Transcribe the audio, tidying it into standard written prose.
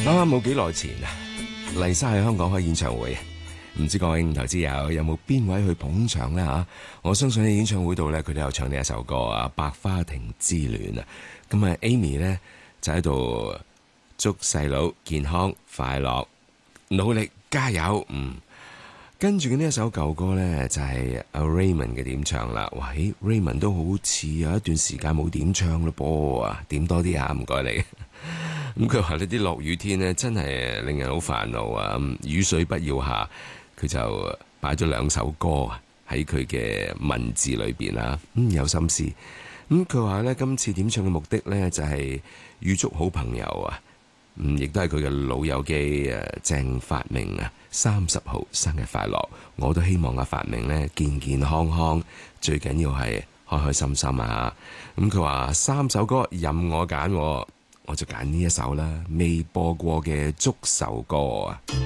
啱啱冇幾耐前啊，麗莎喺香港開演唱會，唔知各位投資有冇邊位去捧場呢？吓？我相信喺演唱會度咧，佢都有唱呢一首歌啊，《百花亭之戀》啊。咁啊，Amy 咧就喺度祝細佬健康快樂，努力加油。跟住嘅呢一首舊歌咧，就係阿 Raymond 嘅點唱啦。喂 Raymond 都好似有一段時間冇點唱咯噃啊，點多啲啊，唔該你。咁佢話呢啲落雨天呢，真係令人好煩惱啊！雨水不要下，佢就擺咗2首歌喺佢嘅文字裏邊啦。有心思。咁佢話呢，今次點唱嘅目的呢，就係預祝好朋友啊，亦都係佢嘅老友記鄭發明啊，30號生日快樂！我都希望發明呢健健康康，最緊要係開開心心啊！咁佢話3首歌任我揀，我就揀呢一首啦，未播過嘅祝壽歌啊！